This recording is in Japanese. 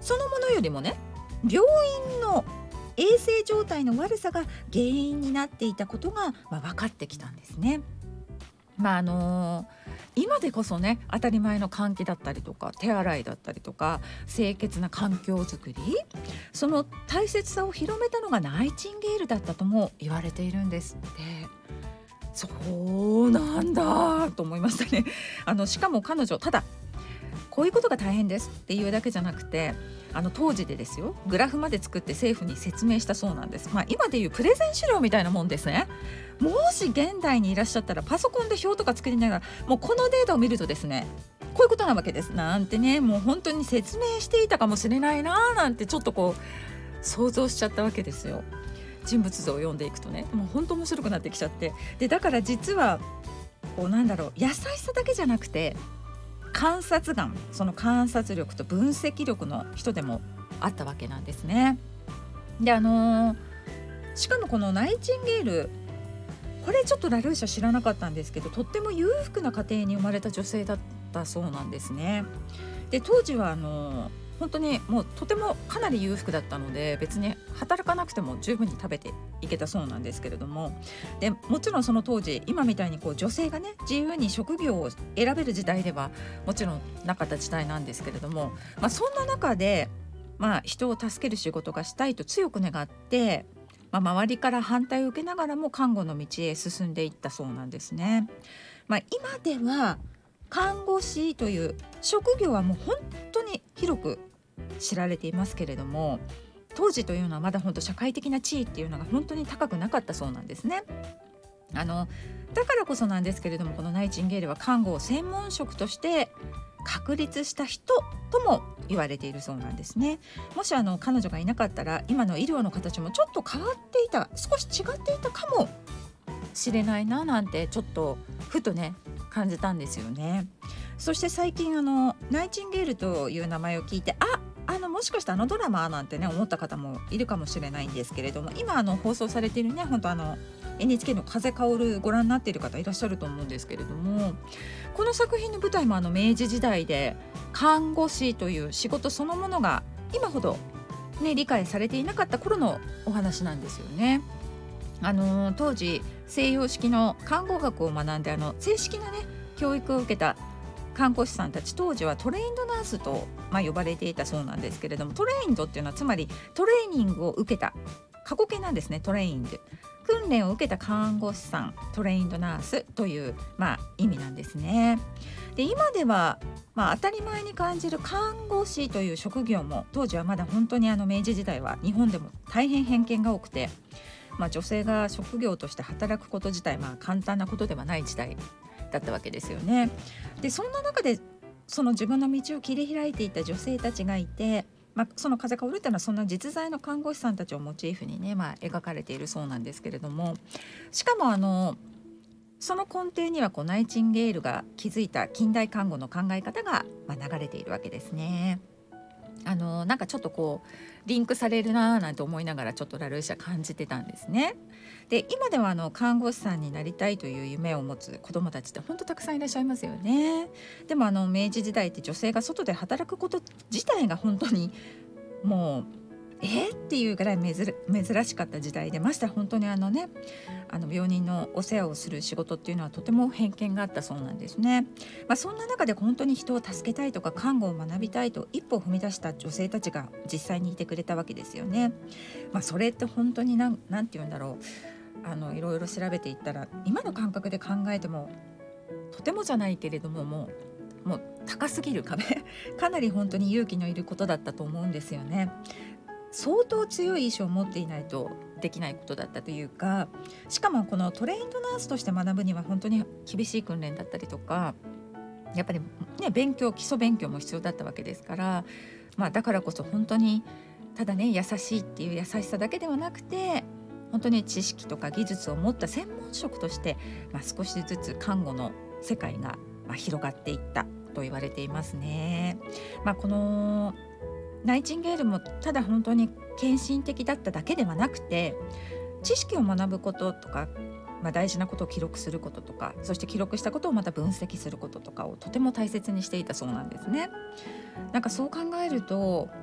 そのものよりもね、病院の衛生状態の悪さが原因になっていたことが、分かってきたんですね。今でこそね、当たり前の換気だったりとか手洗いだったりとか清潔な環境づくり、その大切さを広めたのがナイチンゲールだったとも言われているんですって。そうなんだと思いましたね。しかも彼女、ただこういうことが大変ですっていうだけじゃなくて、当時でですよ、グラフまで作って政府に説明したそうなんです。今でいうプレゼン資料みたいなもんですね。もし現代にいらっしゃったらパソコンで表とか作りながら、もうこのデータを見るとですね、こういうことなわけですなんてね、もう本当に説明していたかもしれないななんてちょっと想像しちゃったわけですよ。人物像を読んでいくとね、もう本当面白くなってきちゃって、でだから実は優しさだけじゃなくて観察眼、その観察力と分析力の人でもあったわけなんですね。でしかもこのナイチンゲール、これちょっとラルーシャ知らなかったんですけど、とっても裕福な家庭に生まれた女性だったそうなんですね。で当時は本当にもうとてもかなり裕福だったので、別に働かなくても十分に食べていけたそうなんですけれども、でもちろんその当時、今みたいに女性がね自由に職業を選べる時代ではもちろんなかった時代なんですけれども、そんな中で、人を助ける仕事がしたいと強く願って、周りから反対を受けながらも看護の道へ進んでいったそうなんですね。今では看護師という職業はもう本当に広く知られていますけれども、当時というのはまだ本当社会的な地位っていうのが本当に高くなかったそうなんですね。だからこそなんですけれども、このナイチンゲールは看護を専門職として確立した人とも言われているそうなんですね。もし彼女がいなかったら今の医療の形もちょっと変わっていた、少し違っていたかもしれないななんてちょっとふとね感じたんですよね。そして最近ナイチンゲールという名前を聞いて、もしかしてドラマなんてね思った方もいるかもしれないんですけれども、今放送されているね、本当NHK の風薫るご覧になっている方いらっしゃると思うんですけれども、この作品の舞台も明治時代で、看護師という仕事そのものが今ほど、理解されていなかった頃のお話なんですよね。当時西洋式の看護学を学んで正式なね教育を受けた看護師さんたち、当時はトレインドナースと、呼ばれていたそうなんですけれども、トレインドっていうのはつまりトレーニングを受けた過去形なんですね。トレインド、訓練を受けた看護師さん、トレインドナースという、意味なんですね。で今では、当たり前に感じる看護師という職業も、当時はまだ本当に明治時代は日本でも大変偏見が多くて、女性が職業として働くこと自体、簡単なことではない時代だったわけですよね。でそんな中でその自分の道を切り開いていた女性たちがいて、その風薫るというのはそんな実在の看護師さんたちをモチーフにね、描かれているそうなんですけれども、しかもその根底にはナイチンゲールが築いた近代看護の考え方が、流れているわけですね。なんかちょっとリンクされるななんて思いながらちょっとラルーシャ感じてたんですね。で今では看護師さんになりたいという夢を持つ子どもたちって本当たくさんいらっしゃいますよね。でも明治時代って女性が外で働くこと自体が本当にもうっていうぐらい珍しかった時代で、まして本当に病人のお世話をする仕事っていうのはとても偏見があったそうなんですね。そんな中で本当に人を助けたいとか看護を学びたいと一歩踏み出した女性たちが実際にいてくれたわけですよね。それって本当になんて言うんだろう、いろいろ調べていったら今の感覚で考えてもとてもじゃないけれどももう高すぎる壁かなり本当に勇気のいることだったと思うんですよね。相当強い意志を持っていないとできないことだったというか、しかもこのトレインドナースとして学ぶには本当に厳しい訓練だったりとか、やっぱりね基礎勉強も必要だったわけですから、だからこそ本当にただね優しいっていう優しさだけではなくて、本当に知識とか技術を持った専門職として、少しずつ看護の世界が広がっていったと言われていますね。このナイチンゲールもただ本当に献身的だっただけではなくて、知識を学ぶこととか、大事なことを記録することとか、そして記録したことをまた分析することとかをとても大切にしていたそうなんですね。なんかそう考えると